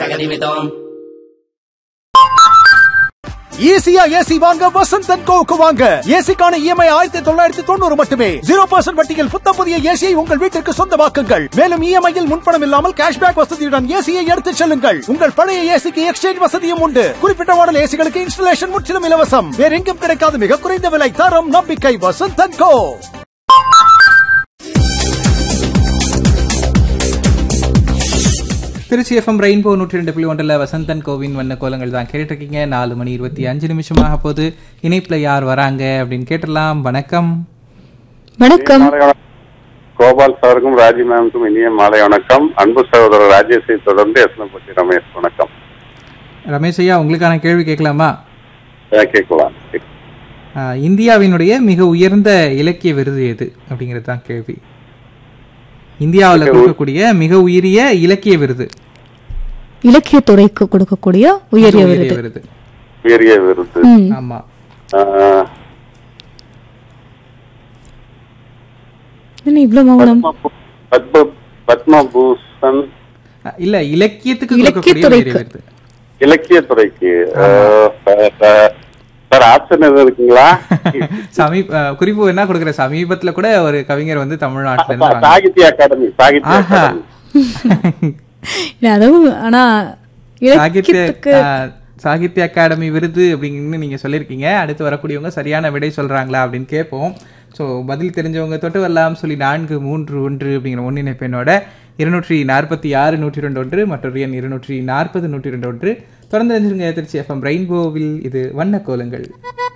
தகதிமிதம். ஈஸியா ஏசி வாங்க வசந்த் அண்ட் கோவுக்கு வாங்க. ஏசிக்கான இஎம்ஐ 1990 மட்டுமே. 0% வட்டியில் புத்தம் புதிய ஏசியை உங்கள் வீட்டிற்கு சொந்தமாக்குங்கள். மேலும் இஎம்ஐயில் முன்பணம் இல்லாமல் கேஷ்பேக் வசதியுடன் ஏசியை எடுத்துச் செல்லுங்கள். உங்கள் பழைய ஏசிக்கு எக்ஸ்சேஞ்ச் வசதியும் உண்டு. குறிப்பிட்ட மாடல் ஏசிகளுக்கு இன்ஸ்டலேஷன் முற்றிலும் இலவசம். வேற எங்கும் கிடைக்காத மிக குறைந்த விலை, தரம், நம்பிக்கை. Vasanth and go. Trichy FM rainbow 102.1 Vasanthan CoWIN வண்ண கோலங்கள் தான் கேட்டுருக்கீங்க. 4:25 போது இணைப்புல யார் வராங்க அப்படின்னு கேட்டுடலாம். வணக்கம். வணக்கம். கோபால் சாருக்கும் ராஜி மேமுக்கும் இனிய மாலை வணக்கம். அன்பு சகோதரர் ராஜேஷை தொடர்ந்து எஸ்னப்பட்டி ரமேஷ். வணக்கம் ரமேஷ் ஐயா, உங்களுக்கான கேள்வி கேட்கலாமா? கேட்கலாம். இந்தியாவினுடைய மிக உயர்ந்த இலக்கிய விருது எது அப்படிங்கிறது தான் கேள்வி. இந்தியாவில் கொடுக்கக்கூடிய மிக உயரிய இலக்கிய விருது, இலக்கியத்துறைக்கு கொடுக்கக்கூடிய உயரிய விருது. உயரிய விருது. ஆமா. இவ்வளவு மௌனம். பத்மபூஷன் இல்ல, இலக்கியத்துக்கு விருது. இலக்கியத்துறைக்கு ஆப்ஷன் எதுவும் இருக்குங்களா? குறிப்பு என்ன கொடுக்குற, சமீபத்துல கூட ஒரு கவிஞர் வந்து தமிழ்நாட்டுல இருந்து சாகித்ய அகாடமி. சாகித்ய அகாடமி விருது அப்படின்னு நீங்க சொல்லிருக்கீங்க. அடுத்து வரக்கூடியவங்க சரியான விடை சொல்றாங்களா அப்படின்னு கேட்போம். ஸோ பதில் தெரிஞ்சவங்க தொட்டு வரலாம். சொல்லி 431 அப்படிங்கிற ஒன்றிணைப்பெண்ணோட 246 102 மற்றொரு எண் 240 102. தொடர்ந்து தெரிஞ்சிருங்க. திருச்சி எஃப்எம் ரெயின்போவில் இது வண்ண கோலங்கள்.